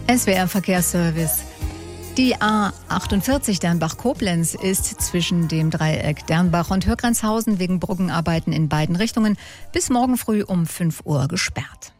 SWR Verkehrsservice. Die A48 Dernbach-Koblenz ist zwischen dem Dreieck Dernbach und Hürgrenshausen wegen Brückenarbeiten in beiden Richtungen bis morgen früh um 5 Uhr gesperrt.